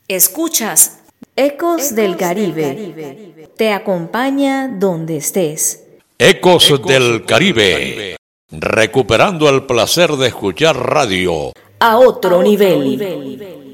Escuchas Ecos del Caribe. Te acompaña donde estés. Ecos del Caribe. Recuperando el placer de escuchar radio A otro nivel.